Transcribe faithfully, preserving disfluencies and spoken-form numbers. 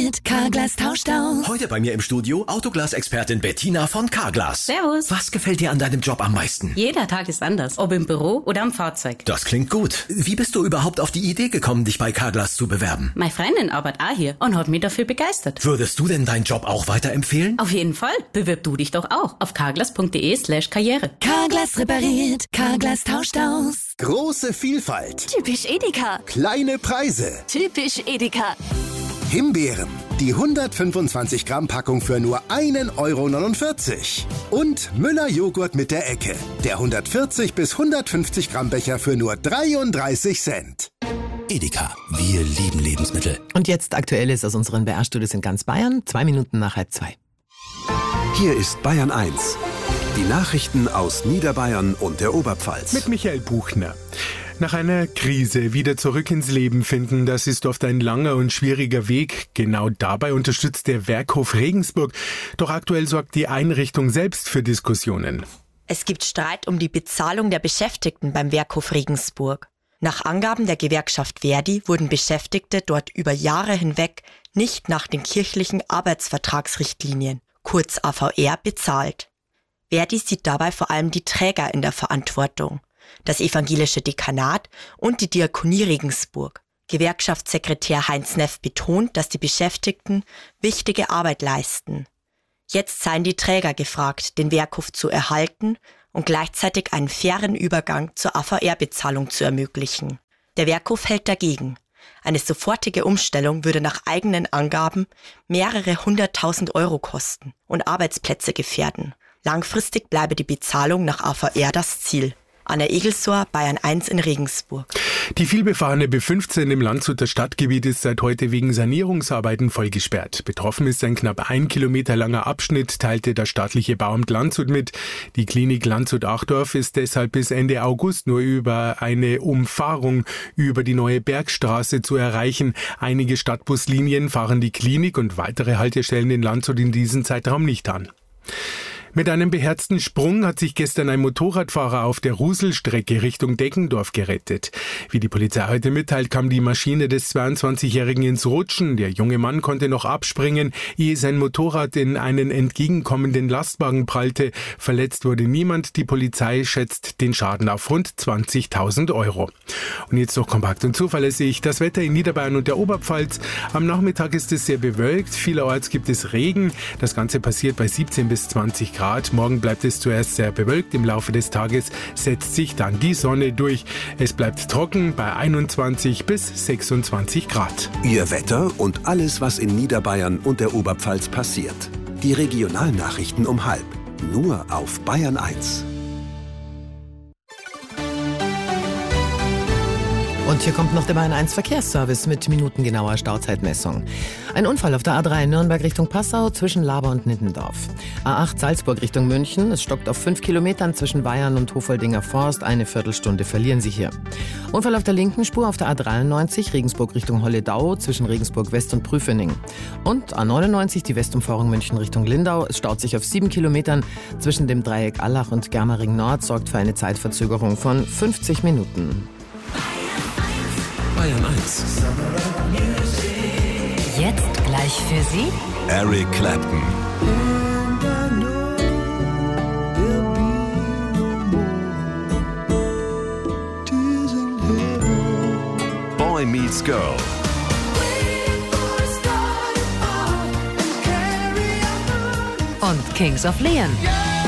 repariert, Carglass tauscht aus. Heute bei mir im Studio Autoglas-Expertin Bettina von Carglass. Servus. Was gefällt dir an deinem Job am meisten? Jeder Tag ist anders, ob im Büro oder am Fahrzeug. Das klingt gut. Wie bist du überhaupt auf die Idee gekommen, dich bei Carglass zu bewerben? Meine Freundin arbeitet auch hier und hat mich dafür begeistert. Würdest du denn deinen Job auch weiterempfehlen? Auf jeden Fall. Bewirb du dich doch auch auf carglass.de slash karriere. Carglass repariert, Carglass tauscht aus. Große Vielfalt. Typisch Edeka. Kleine Preise. Typisch Edeka. Himbeeren. Die hundertfünfundzwanzig Gramm Packung für nur ein Euro neunundvierzig. Und Müller Joghurt mit der Ecke. Der hundertvierzig bis hundertfünfzig Gramm Becher für nur dreiunddreißig Cent. Edeka, wir lieben Lebensmittel. Und jetzt Aktuelles aus unseren B R-Studios in ganz Bayern. Zwei Minuten nach halb zwei. Hier ist Bayern eins. Die Nachrichten aus Niederbayern und der Oberpfalz. Mit Michael Buchner. Nach einer Krise wieder zurück ins Leben finden, das ist oft ein langer und schwieriger Weg. Genau dabei unterstützt der Werkhof Regensburg. Doch aktuell sorgt die Einrichtung selbst für Diskussionen. Es gibt Streit um die Bezahlung der Beschäftigten beim Werkhof Regensburg. Nach Angaben der Gewerkschaft Verdi wurden Beschäftigte dort über Jahre hinweg nicht nach den kirchlichen Arbeitsvertragsrichtlinien, kurz A V R, bezahlt. Verdi sieht dabei vor allem die Träger in der Verantwortung. Das evangelische Dekanat und die Diakonie Regensburg. Gewerkschaftssekretär Heinz Neff betont, dass die Beschäftigten wichtige Arbeit leisten. Jetzt seien die Träger gefragt, den Werkhof zu erhalten und gleichzeitig einen fairen Übergang zur A V R-Bezahlung zu ermöglichen. Der Werkhof hält dagegen. Eine sofortige Umstellung würde nach eigenen Angaben mehrere hunderttausend Euro kosten und Arbeitsplätze gefährden. Langfristig bleibe die Bezahlung nach A V R das Ziel. Anna Egelsor, Bayern eins in Regensburg. Die vielbefahrene B fünfzehn im Landshuter Stadtgebiet ist seit heute wegen Sanierungsarbeiten voll gesperrt. Betroffen ist ein knapp ein Kilometer langer Abschnitt, teilte das staatliche Bauamt Landshut mit. Die Klinik Landshut-Achdorf ist deshalb bis Ende August nur über eine Umfahrung über die neue Bergstraße zu erreichen. Einige Stadtbuslinien fahren die Klinik und weitere Haltestellen in Landshut in diesem Zeitraum nicht an. Mit einem beherzten Sprung hat sich gestern ein Motorradfahrer auf der Ruselstrecke Richtung Deggendorf gerettet. Wie die Polizei heute mitteilt, kam die Maschine des zweiundzwanzigjährigen ins Rutschen. Der junge Mann konnte noch abspringen, ehe sein Motorrad in einen entgegenkommenden Lastwagen prallte. Verletzt wurde niemand. Die Polizei schätzt den Schaden auf rund zwanzigtausend Euro. Und jetzt noch kompakt und zuverlässig das Wetter in Niederbayern und der Oberpfalz. Am Nachmittag ist es sehr bewölkt. Vielerorts gibt es Regen. Das Ganze passiert bei siebzehn bis zwanzig Grad. Morgen bleibt es zuerst sehr bewölkt. Im Laufe des Tages setzt sich dann die Sonne durch. Es bleibt trocken bei einundzwanzig bis sechsundzwanzig Grad. Ihr Wetter und alles, was in Niederbayern und der Oberpfalz passiert. Die Regionalnachrichten um halb. Nur auf Bayern eins. Und hier kommt noch der Bayern eins Verkehrsservice mit minutengenauer Stauzeitmessung. Ein Unfall auf der A drei Nürnberg Richtung Passau zwischen Laber und Nittendorf. A acht Salzburg Richtung München. Es stockt auf fünf Kilometern zwischen Bayern und Hofoldinger Forst. Eine Viertelstunde verlieren Sie hier. Unfall auf der linken Spur auf der A dreiundneunzig Regensburg Richtung Holledau zwischen Regensburg West und Prüfening. Und A neunundneunzig die Westumfahrung München Richtung Lindau. Es staut sich auf sieben Kilometern zwischen dem Dreieck Allach und Germering Nord. Sorgt für eine Zeitverzögerung von fünfzig Minuten. Bayern eins. Jetzt gleich für Sie Eric Clapton. Boy Meets Girl. und Kings of Leon.